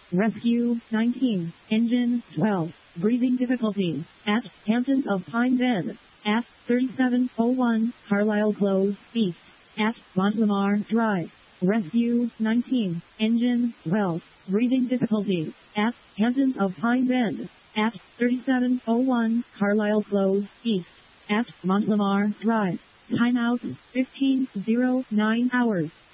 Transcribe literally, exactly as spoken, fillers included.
Rescue nineteen. Engine twelve. Breathing difficulties at Hamptons of Pine Bend. At thirty-seven oh one Carlisle Close East. At Montlamar Drive. Rescue nineteen. Engine twelve. Breathing difficulties at Hamptons of Pine Bend. At thirty-seven oh one Carlisle Close East. At Montlamar Drive. Timeout fifteen oh nine hours.